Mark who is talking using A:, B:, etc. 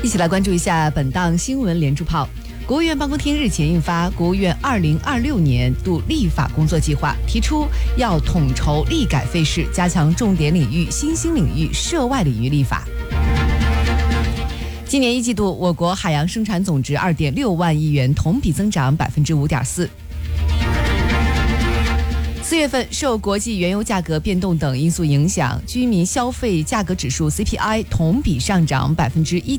A: 起来关注一下本档新闻连珠炮。国务院办公厅日前印发《国务院2026年度立法工作计划》，提出要统筹立改废事，加强重点领域、新兴领域、涉外领域立法。今年一季度，我国海洋生产总值2.6万亿元，同比增长5.4%。4月份受国际原油价格变动等因素影响，居民消费价格指数 CPI 同比上涨1.1%。